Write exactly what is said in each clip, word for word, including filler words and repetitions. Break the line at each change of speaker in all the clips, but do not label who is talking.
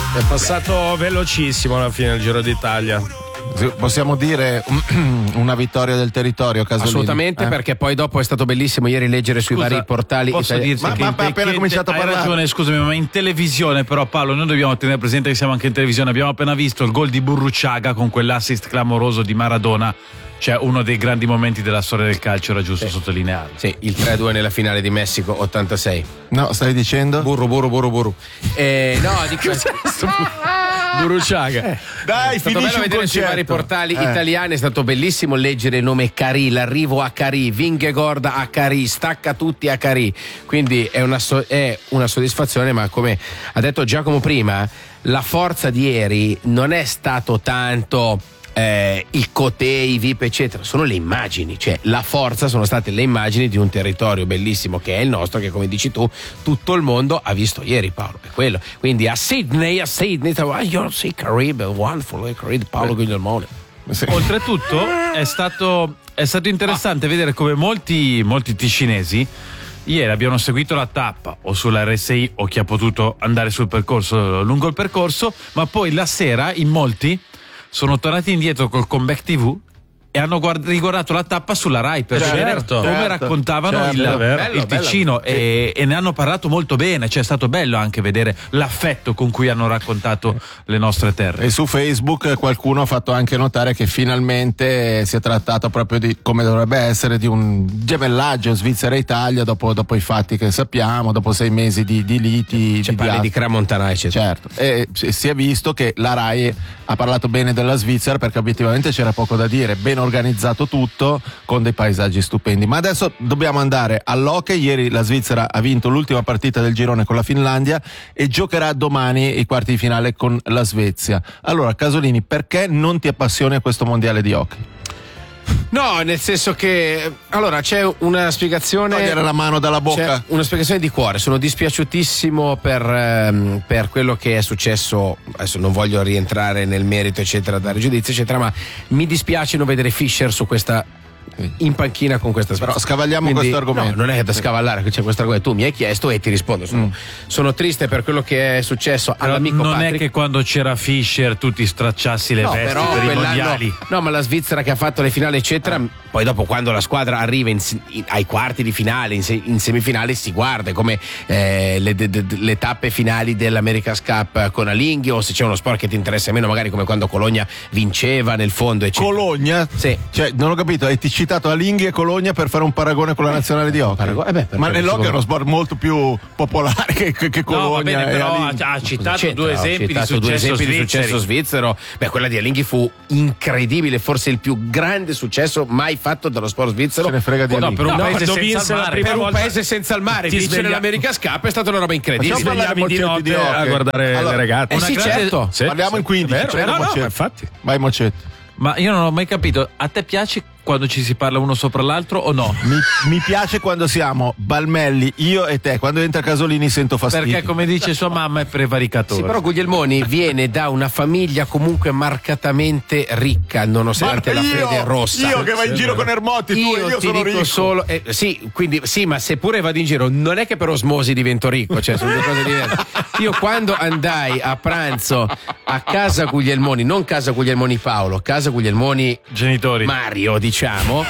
È passato velocissimo alla fine del Giro d'Italia.
Possiamo dire una vittoria del territorio, Casolini?
Assolutamente, eh? Perché poi dopo è stato bellissimo ieri leggere sui
Scusa,
vari portali.
Posso
itali-
dirti
ma,
che
ma,
in
ma appena
che-
cominciato a
hai
parlare.
ragione, scusami, ma in televisione però, Paolo, noi dobbiamo tenere presente che siamo anche in televisione. Abbiamo appena visto il gol di Burruchaga con quell'assist clamoroso di Maradona. Cioè, uno dei grandi momenti della storia del calcio, era giusto
Sì.
sottolinearlo.
Sì, il tre a due nella finale di Messico ottantasei.
No, stai dicendo?
Burro, burro, burro, burro. Eh, no, dico
Buruciaga.
Dai,
è stato
finisci
bello
un
vedere sui
concetto.
vari portali
Eh.
italiani, è stato bellissimo leggere il nome Carì, l'arrivo a Carì, Vingegaard a Carì, stacca tutti a Carì, quindi è una, so- è una soddisfazione, ma come ha detto Giacomo prima, la forza di ieri non è stato tanto eh, il Cotei, i V I P eccetera, sono le immagini, cioè la forza sono state le immagini di un territorio bellissimo che è il nostro, che come dici tu tutto il mondo ha visto ieri, Paolo, è quello. Quindi a Sydney, a Sydney, oh, you're so Caribbean, wonderful, Caribbean, Paolo Guglielmone.
Sì.
Oltretutto è stato, è stato interessante vedere come molti, molti ticinesi ieri abbiano seguito la tappa o sulla R S I o chi ha potuto andare sul percorso, lungo il percorso, ma poi la sera in molti sono tornati indietro col Comeback T V e hanno guard- riguardato la tappa sulla Rai per
Certo,
vedere come
certo,
raccontavano
certo,
il,
bello,
il
bello.
Ticino e, e ne hanno parlato molto bene, cioè è stato bello anche vedere l'affetto con cui hanno raccontato le nostre terre.
E su Facebook qualcuno ha fatto anche notare che finalmente si è trattato proprio di, come dovrebbe essere, di un gemellaggio Svizzera-Italia dopo, dopo i fatti che sappiamo, dopo sei mesi di, di liti.
C'è
di
parli
dia-
di Cramontana eccetera.
Certo, e si si è visto che la Rai ha parlato bene della Svizzera perché obiettivamente c'era poco da dire, ben organizzato tutto, con dei paesaggi stupendi. Ma adesso dobbiamo andare all'hockey. Ieri la Svizzera ha vinto l'ultima partita del girone con la Finlandia e giocherà domani i quarti di finale con la Svezia. Allora, Casolini, perché non ti appassioni a questo mondiale di hockey?
No, nel senso che allora c'è una spiegazione.
Togliere la mano dalla bocca.
C'è una spiegazione di cuore. Sono dispiaciutissimo per, ehm, per quello che è successo. Adesso non voglio rientrare nel merito, eccetera, dare giudizio, eccetera, ma mi dispiace non vedere Fischer su questa. In panchina con questa
Però
Svezia.
scavalliamo
Quindi,
questo argomento.
no, non è da scavallare che c'è questo argomento. Tu mi hai chiesto e ti rispondo. Sono,
Mm.
sono triste per quello che è successo
Però
all'amico
non
Patrick.
è che quando c'era Fischer tu ti stracciassi le
No,
vesti
però
per i
quell'anno-
mondiali.
no, ma la Svizzera che ha fatto le finali eccetera, poi dopo quando la squadra arriva in- in- ai quarti di finale, in, se- in semifinale si guarda, è come eh, le, de- de- le tappe finali dell'America's Cup con Alinghi, o se c'è uno sport che ti interessa meno, magari come quando Cologna vinceva nel fondo eccetera.
Cologna?
Sì.
Cioè, non ho capito, hai citato Alinghi e Cologna per fare un paragone con la nazionale di hockey.
Parago- eh beh, perché
Ma nell'hockey è
secondo-
uno sport molto più popolare che, che, che Cologna.
No, va bene,
e
però ha,
Alinghi.
ha citato
C'entra,
due
ho
esempi di
citato
successo
due esempi di
svizzeri.
successo svizzero. Beh, quella di Alinghi fu incredibile, forse il più grande successo mai fatto dallo sport svizzero.
Se ne frega di
Oh, no,
Alinghi.
per un
No,
paese
quando
senza
vinse
il
la
mare.
prima
Per un
volta-
paese senza il mare,
Ti
vincere
sveglia-
l'America's Cup è stata una roba incredibile.
Facciamo parlare
Svegliavi di
Moccetti di
notte a
hockey.
guardare
Allora,
le regate.
Eh
Una
sì,
grande-
certo.
Sì,
Parliamo in quindici.
Vero,
c'è
vero,
da
no,
Moccetti.
infatti.
Vai Moccetti.
Ma io non ho mai capito, a te piace quando ci si parla uno sopra l'altro o no?
Mi, mi piace quando siamo Balmelli, io e te. Quando entra Casolini sento fastidio.
Perché come dice sua mamma è prevaricatore.
Sì, però Guglielmoni viene da una famiglia comunque marcatamente ricca, nonostante
Ma
la
io,
fede rossa.
io che vai in giro con Ermotti, tu e io
ti
sono
dico
ricco.
solo eh, sì, quindi sì, ma seppure vado in giro, non è che per osmosi divento ricco, cioè sono due cose diverse. Io quando andai a pranzo a casa Guglielmoni, non casa Guglielmoni Paolo, casa Guglielmoni
Genitori.
Mario, diciamo.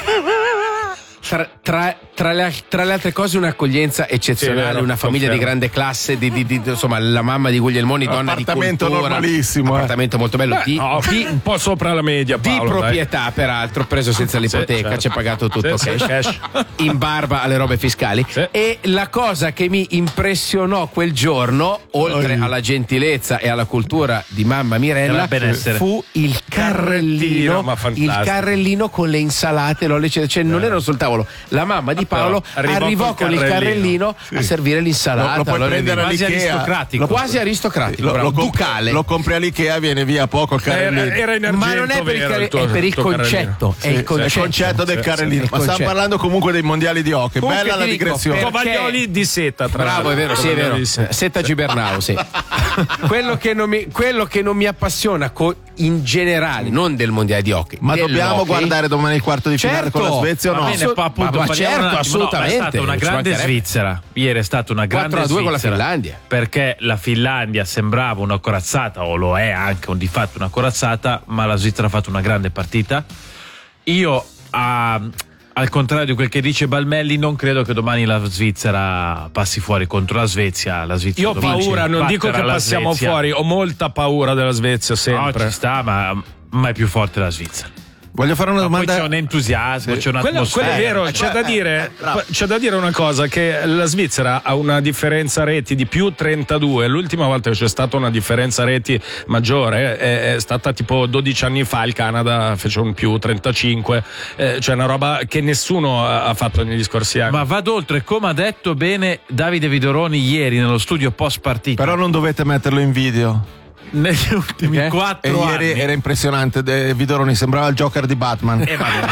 Tra, tra, tra le, tra le altre cose un'accoglienza eccezionale,
Sì, vero,
una famiglia
confermo.
di grande classe, di, di, di- insomma la mamma di Guglielmoni, donna di
Appartamento
cultura,
normalissimo, eh.
appartamento molto bello,
Beh,
di,
no,
di-
un po' sopra la media,
di
Paolo, dai.
proprietà peraltro, preso senza l'ipoteca,
certo.
ci ha pagato tutto
Sì, sì,
cash,
cash.
in barba alle robe fiscali.
Sì.
E la cosa che mi impressionò quel giorno, oltre
Oi.
alla gentilezza e alla cultura di mamma Mirella,
Era benessere.
fu il carrellino,
ma
il
fantastico.
carrellino con le insalate, l'olio, eccetera. Cioè non erano sul tavolo. La mamma di Paolo
Però arrivò
arrivò
col
con il
carrellino.
carrellino a servire l'insalata.
Lo, lo puoi
l'olio di
prendere
vino.
Quasi
all'Ikea.
aristocratico.
Lo-
Quasi aristocratico,
lo,
bravo.
lo comp-
ducale.
lo compri all'Ikea, viene via poco il carrellino.
Era, era in argento,
Ma non è per il,
vero,
carre-
tuo-
è per il
tuo
concetto, è
Sì,
il
sì,
concetto,
il concetto del
Sì,
sì,
carrellino.
il
Ma stiamo
concetto.
parlando comunque dei mondiali di hockey.
Comunque
Bella
ti
la
dico,
digressione.
perché-
Tovaglioli di seta, tra
Bravo,
l'altro.
è vero, sì, è vero.
Tovaglioli di seta.
Setta Gibernau, sì. quello, che non mi, quello che non mi appassiona co- in generale, non del mondiale di hockey.
Ma dobbiamo
dell'hockey.
guardare domani il quarto di finale
Certo,
con la Svezia o no?
Va bene, poi appunto
ma, ma
parliamo
certo,
un attimo.
assolutamente.
No, è stata una
ci
grande
mancherebbe.
Svizzera. Ieri è stata una grande
quattro a due con la
Svizzera,
Finlandia.
perché la Finlandia sembrava una corazzata, o lo è anche un di fatto una corazzata, ma la Svizzera ha fatto una grande partita. Io a Al contrario di quel che dice Balmelli, non credo che domani la Svizzera passi fuori contro la Svezia. La Svizzera
Io ho
domani
paura, non dico che
batterà la
passiamo
Svezia.
fuori, ho molta paura della Svezia sempre.
No, ci sta, ma, ma è più forte la Svizzera.
Voglio fare una
Ma poi
domanda.
c'è un entusiasmo,
Sì.
c'è
Quello,
un'atmosfera.
quello è vero,
Eh,
c'è
eh,
da
eh,
dire
eh, bravo.
c'è da dire una cosa, che la Svizzera ha una differenza reti di più trentadue. L'ultima volta che c'è stata una differenza reti maggiore è, è stata tipo dodici anni fa, il Canada fece un più trentacinque, eh, cioè una roba che nessuno ha ha fatto negli scorsi anni.
Ma vado oltre, come ha detto bene Davide Vidoroni ieri nello studio post partita.
Però non dovete metterlo in video.
Negli ultimi
Perché?
E
quattro
ieri
anni
era impressionante. De Vidoroni sembrava il Joker di Batman.
Eh, vabbè.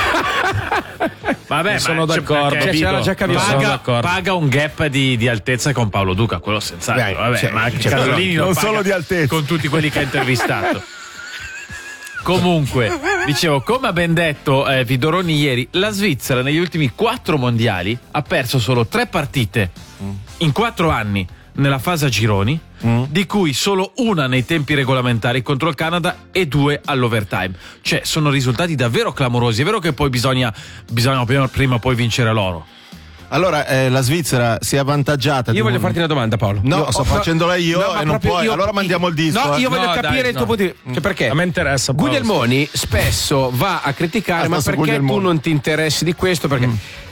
Vabbè, ma
sono
c'è-
d'accordo,
perché
Vito,
c'era già capito.
sono
paga,
d'accordo.
paga un gap di, di altezza con Paolo Duca, quello senz'altro.
Beh,
Vabbè,
cioè,
ma anche
cioè,
Casolini
non
lo paga
solo di altezza.
con tutti quelli che ha intervistato. Comunque, dicevo, come ha ben detto eh, Vidoroni ieri, la Svizzera negli ultimi quattro mondiali ha perso solo tre partite in quattro anni nella fase a gironi,
Mm.
di cui solo una nei tempi regolamentari contro il Canada e due all'overtime. Cioè, sono risultati davvero clamorosi. È vero che poi bisogna, bisogna prima, prima o poi vincere l'oro.
Allora, eh, la Svizzera si è avvantaggiata.
Io
di
voglio
un-
farti una domanda, Paolo.
No,
Io-
sto
oh,
facendola io
no, ma
e non
proprio
puoi.
io-
Allora mandiamo il disco.
No,
eh.
io voglio
No,
capire
dai,
il tuo
no.
punto di vista. Cioè, perché?
A me interessa, Paolo.
Guglielmoni spesso va a criticare,
Ah,
ma
sta su
perché tu
Guglielmoni.
non ti interessi di questo? Perché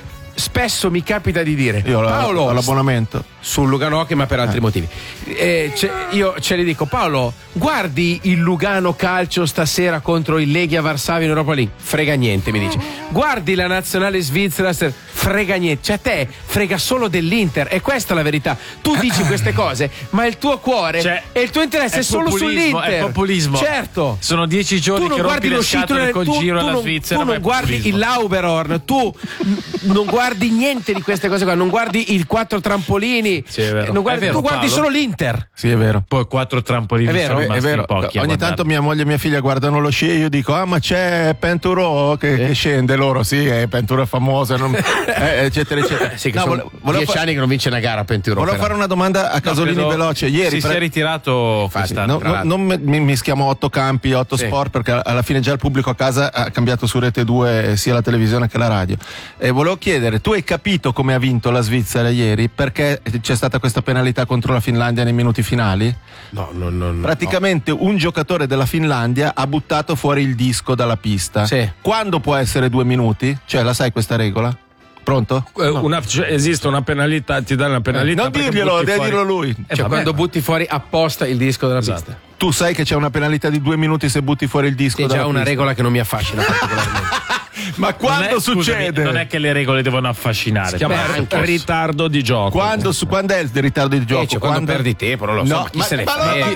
spesso mi capita di dire
Io ho la-
Paolo
ho l'abbonamento.
sul Lugano Hockey, ma per altri motivi. Eh, ce- io ce li dico, Paolo, guardi il Lugano Calcio stasera contro il Legia Varsavia in Europa League? Frega niente, mi dice. Guardi la nazionale svizzera? stasera? Frega niente. Cioè, a te frega solo dell'Inter, e questa è la verità. Tu dici queste cose, ma il tuo cuore
Cioè,
e il tuo interesse è,
è
solo
populismo,
sull'Inter.
è populismo.
Certo.
Sono dieci giorni
Tu non
che rompi
guardi
le
lo
scatole
scitolo,
col
tu,
giro
tu
alla
non,
Svizzera,
tu
ma
non
è
guardi
populismo.
il Lauberhorn, tu n- non guardi niente di queste cose qua, non guardi il quattro trampolini,
Sì, è vero.
non guardi-
È vero,
tu guardi
Paolo.
solo l'Inter.
Sì, è vero.
Poi quattro trampolini
È vero,
sono
è-
È
rimasti
vero,
pochi a
ogni
guardare.
tanto mia moglie e mia figlia guardano lo sci e io dico: ah, ma c'è Penturo che, che scende. Loro, sì, eh, Penturo è famoso, non- eh, eccetera, eccetera.
Sì, che
No,
sono
vole- volevo,
dieci
fa-
anni che non vince una gara a Penturo.
volevo fare una domanda a
No,
Casolini
credo
veloce. Ieri
si
pre-
sia ritirato quest'anno.
No,
tra
no,
l'altro.
non mi- mischiamo otto campi, otto
Sì.
sport, perché alla fine già il pubblico a casa ha cambiato su Rete due sia la televisione che la radio. E volevo chiedere, tu hai capito come ha vinto la Svizzera ieri? Perché c'è stata questa penalità contro la Finlandia nei minuti finali?
No, no, no, no.
Praticamente un giocatore della Finlandia ha buttato fuori il disco dalla pista.
Sì.
Quando può essere due minuti? Cioè, la sai questa regola? Pronto?
Eh, una- cioè, esiste una penalità, ti dà una penalità.
Non
perché
dirglielo,
butti
devi
fuori-
dirlo lui.
Eh,
Cioè,
vabbè,
quando
ma-
butti fuori apposta il disco dalla
Esatto.
pista.
Tu sai che c'è una penalità di due minuti se butti fuori il disco
È
dalla
già una
pista.
regola che non mi affascina particolarmente.
Ma quando
Non è- scusami,
succede?
non è che le regole devono affascinare.
Si chiama
Beh, anche-
ritardo di gioco.
Quando, su, quando è il ritardo di gioco?
Eh, cioè, quando perdi tempo, non lo so, ma chi se ne
ma
frega?
no,